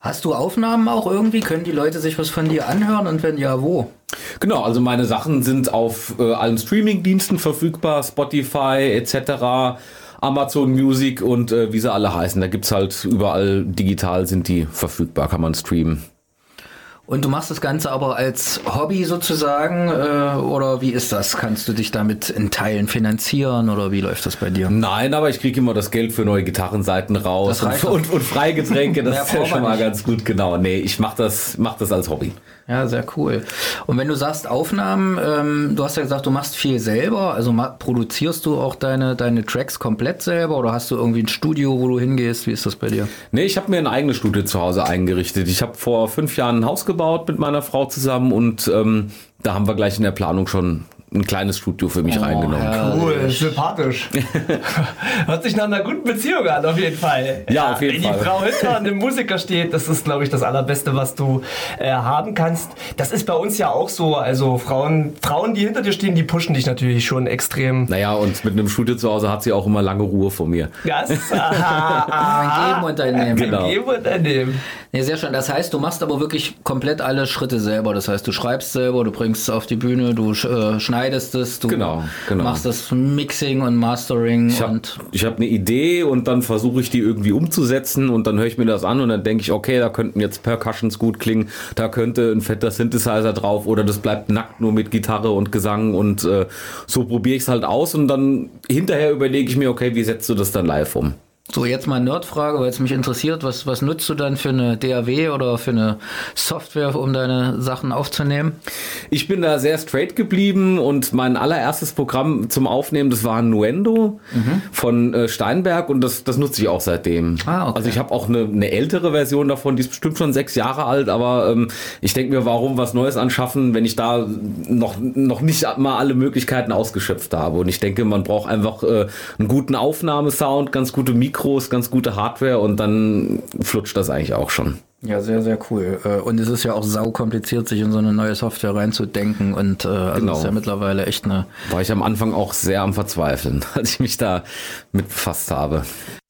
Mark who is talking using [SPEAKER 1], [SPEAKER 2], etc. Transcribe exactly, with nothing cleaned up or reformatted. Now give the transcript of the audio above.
[SPEAKER 1] Hast du Aufnahmen auch irgendwie? Können die Leute sich was von dir anhören und wenn ja, wo?
[SPEAKER 2] Genau, also meine Sachen sind auf äh, allen Streaming-Diensten verfügbar, Spotify et cetera, Amazon Music und äh, wie sie alle heißen. Da gibt's halt überall digital sind die verfügbar, kann man streamen.
[SPEAKER 1] Und du machst das Ganze aber als Hobby sozusagen äh, oder wie ist das? Kannst du dich damit in Teilen finanzieren oder wie läuft das bei dir?
[SPEAKER 2] Nein, aber ich kriege immer das Geld für neue Gitarrenseiten raus und, und, und Freigetränke, das ist ja schon mal ganz gut, genau. Nee, ich mach das, mach das als Hobby.
[SPEAKER 1] Ja, sehr cool. Und wenn du sagst Aufnahmen, ähm, du hast ja gesagt, du machst viel selber, also ma- produzierst du auch deine, deine Tracks komplett selber oder hast du irgendwie ein Studio, wo du hingehst? Wie ist das bei dir?
[SPEAKER 2] Nee, ich habe mir ein eigenes Studio zu Hause eingerichtet. Ich habe vor fünf Jahren ein Haus gebaut mit meiner Frau zusammen und ähm, da haben wir gleich in der Planung schon ein kleines Studio für mich
[SPEAKER 1] Oh,
[SPEAKER 2] reingenommen.
[SPEAKER 1] herrlich.
[SPEAKER 3] Cool, sympathisch. Hört sich nach einer guten Beziehung an, auf jeden Fall.
[SPEAKER 2] Ja, auf jeden
[SPEAKER 3] Wenn
[SPEAKER 2] Fall.
[SPEAKER 3] die Frau hinter einem Musiker steht, das ist, glaube ich, das Allerbeste, was du äh, haben kannst. Das ist bei uns ja auch so. Also Frauen, Frauen, die hinter dir stehen, die pushen dich natürlich schon extrem.
[SPEAKER 2] Naja, und mit einem Studio zu Hause hat sie auch immer lange Ruhe vor mir.
[SPEAKER 3] Das, aha,
[SPEAKER 1] Ein Geben und ein Nehmen.
[SPEAKER 2] Genau.
[SPEAKER 3] Geben und ein Nehmen.
[SPEAKER 1] Nee, sehr schön. Das heißt, du machst aber wirklich komplett alle Schritte selber. Das heißt, du schreibst selber, du bringst es auf die Bühne, du äh, schneidest es, du
[SPEAKER 2] Genau, genau.
[SPEAKER 1] machst das Mixing und Mastering.
[SPEAKER 2] Ich habe
[SPEAKER 1] und
[SPEAKER 2] hab eine Idee und dann versuche ich die irgendwie umzusetzen und dann höre ich mir das an und dann denke ich, okay, da könnten jetzt Percussions gut klingen, da könnte ein fetter Synthesizer drauf oder das bleibt nackt nur mit Gitarre und Gesang und äh, so probiere ich es halt aus und dann hinterher überlege ich mir, okay, wie setzt du das dann live um?
[SPEAKER 1] So, jetzt mal eine Nerdfrage, weil es mich interessiert. Was, was nutzt du dann für eine D A W oder für eine Software, um deine Sachen aufzunehmen?
[SPEAKER 2] Ich bin da sehr straight geblieben und mein allererstes Programm zum Aufnehmen, das war ein Nuendo mhm. von äh, Steinberg und das, das nutze ich auch seitdem.
[SPEAKER 1] Ah, okay.
[SPEAKER 2] Also ich habe auch eine, eine ältere Version davon, die ist bestimmt schon sechs Jahre alt, aber ähm, ich denke mir, warum was Neues anschaffen, wenn ich da noch, noch nicht mal alle Möglichkeiten ausgeschöpft habe. Und ich denke, man braucht einfach äh, einen guten Aufnahmesound, ganz gute Mikros, ganz gute Hardware und dann flutscht das eigentlich auch schon.
[SPEAKER 1] Ja, sehr, sehr cool. Und es ist ja auch sau kompliziert, sich in so eine neue Software reinzudenken und äh, also
[SPEAKER 2] Genau.
[SPEAKER 1] das ist ja mittlerweile echt eine...
[SPEAKER 2] War ich am Anfang auch sehr am Verzweifeln, als ich mich da mit befasst habe.